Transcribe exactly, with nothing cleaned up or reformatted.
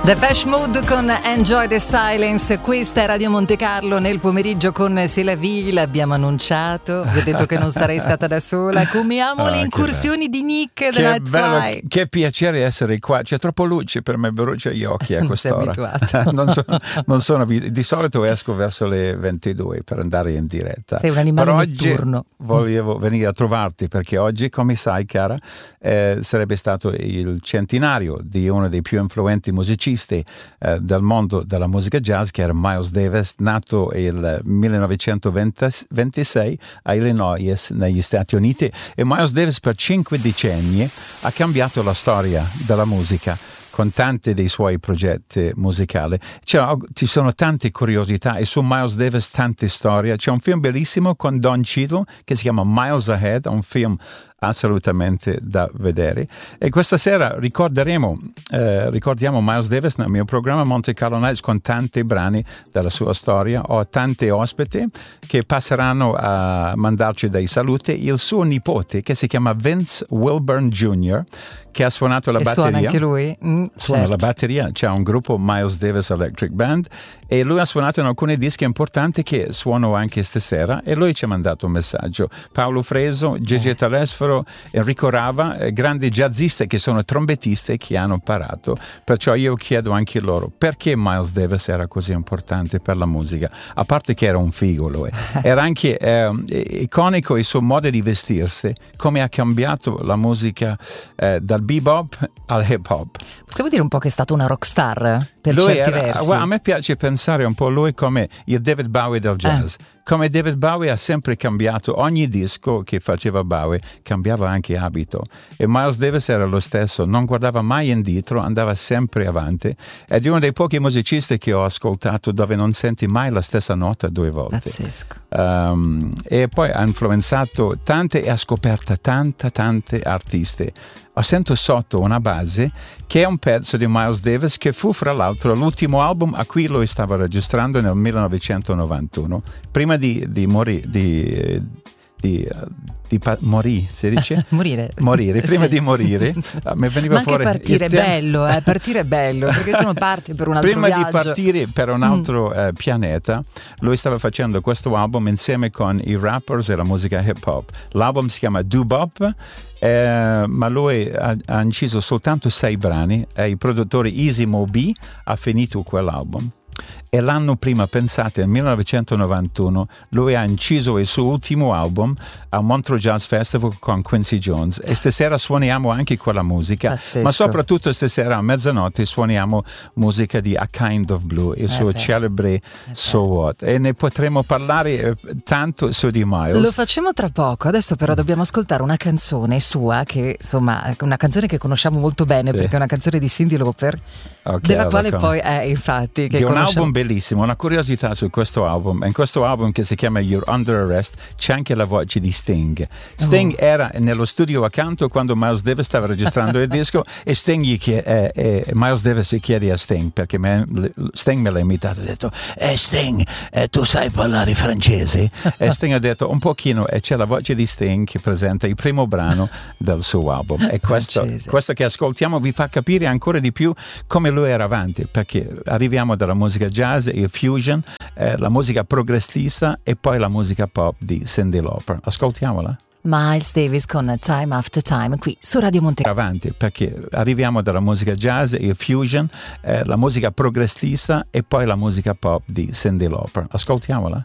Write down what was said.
Depeche Mode con Enjoy the Silence. Questa è Radio Monte Carlo nel pomeriggio con Selavi. L'abbiamo annunciato, vi ho detto che non sarei stata da sola. Come amo ah, le incursioni di Nick The Nightfly. Che piacere essere qua, c'è troppo luce per me, brucia gli occhi a quest'ora. non, so, non sono di solito esco verso le ventidue per andare in diretta. Sei un animale però notturno. Oggi volevo venire a trovarti perché oggi, come sai cara, eh, sarebbe stato il centenario di uno dei più influenti musicisti Eh, del mondo della musica jazz, che era Miles Davis, nato nel millenovecentoventisei a Illinois negli Stati Uniti, e Miles Davis per cinque decenni ha cambiato la storia della musica con tanti dei suoi progetti musicali. Cioè, ci sono tante curiosità e su Miles Davis tante storie. C'è un film bellissimo con Don Cheadle che si chiama Miles Ahead, un film assolutamente da vedere, e questa sera ricorderemo eh, ricordiamo Miles Davis nel mio programma Monte Carlo Nights con tanti brani della sua storia. Ho tanti ospiti che passeranno a mandarci dei saluti. Il suo nipote, che si chiama Vince Wilburn Junior, che ha suonato la e batteria, suona anche lui mm, suona certo. la batteria, c'è un gruppo Miles Davis Electric Band e lui ha suonato in alcuni dischi importanti che suono anche stasera, e lui ci ha mandato un messaggio. Paolo Freso, Gigi eh. Telesforo, Enrico Rava, eh, grandi jazzisti che sono trombettisti che hanno imparato. Perciò io chiedo anche loro perché Miles Davis era così importante per la musica, a parte che era un figo lui, era anche eh, iconico il suo modo di vestirsi, come ha cambiato la musica eh, dal bebop al hip hop. Possiamo dire un po' che è stato una rockstar per lui certi era, versi. well, a me piace pensare un po' lui come il David Bowie del jazz. Eh. Come David Bowie ha sempre cambiato ogni disco che faceva Bowie, cambiava anche abito, e Miles Davis era lo stesso, non guardava mai indietro, andava sempre avanti. È di uno dei pochi musicisti che ho ascoltato dove non senti mai la stessa nota due volte. Pazzesco. Um, e poi ha influenzato tante e ha scoperto tante tante artisti. Ho sento sotto una base che è un pezzo di Miles Davis che fu fra l'altro l'ultimo album a cui lui stava registrando nel millenovecentonovantuno, prima di, di morire di, di, di pa- morì, si dice? morire morire, prima sì. di morire mi veniva ma anche fuori partire è tem- bello eh, partire è bello perché sono parti per un altro prima viaggio. Di partire per un altro mm. eh, pianeta, lui stava facendo questo album insieme con i rappers e la musica hip hop. L'album si chiama Doo-Bop, eh, ma lui ha, ha inciso soltanto sei brani e il produttore Easy Mo B ha finito quell'album. E l'anno prima, pensate, nel millenovecentonovantuno, lui ha inciso il suo ultimo album al Montreux Jazz Festival con Quincy Jones, e stasera suoniamo anche quella musica. Pazzesco. Ma soprattutto stasera a mezzanotte suoniamo musica di A Kind of Blue, il eh suo beh. celebre eh So What, e ne potremo parlare eh, tanto su di Miles. Lo facciamo tra poco. Adesso però dobbiamo ascoltare una canzone sua che, insomma, è una canzone che conosciamo molto bene, sì. perché è una canzone di Cyndi Lauper, okay, della quale con... poi è infatti che di un conosciamo. album bellissimo. Una curiosità su questo album: in questo album, che si chiama You're Under Arrest, c'è anche la voce di Sting. Sting oh. era nello studio accanto quando Miles Davis stava registrando il disco, e Sting gli chiede, eh, eh, Miles Davis si chiede a Sting, perché me, Sting me l'ha imitato, ha detto eh Sting, eh, tu sai parlare francese? E Sting ha detto un pochino, e c'è la voce di Sting che presenta il primo brano del suo album, e questo, questo che ascoltiamo vi fa capire ancora di più come lui era avanti, perché arriviamo dalla musica jazz, il fusion, eh, la musica progressista e poi la musica pop di Cyndi Lauper. Ascoltiamola. Miles Davis con Time After Time qui su Radio Monte Carlo. Avanti, perché arriviamo dalla musica jazz, il fusion, eh, la musica progressista e poi la musica pop di Cyndi Lauper. Ascoltiamola.